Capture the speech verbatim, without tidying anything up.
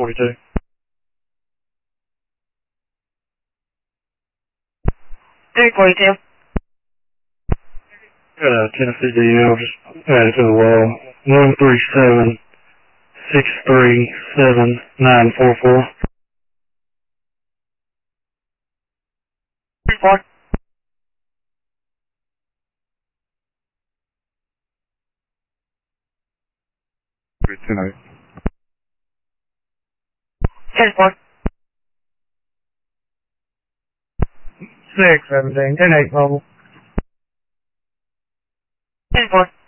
forty-two. three forty-two. Got a Tennessee D L just added to the wall. one three seven six three seven nine four four. three four. ten eight. ten four. six seventeen, ten eight mobile. ten four.